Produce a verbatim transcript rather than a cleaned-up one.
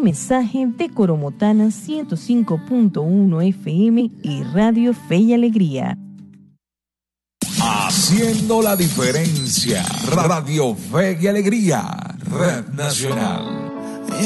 Un mensaje de Coromotana ciento cinco punto uno F M y Radio Fe y Alegría. Haciendo la diferencia. Radio Fe y Alegría. Red Nacional.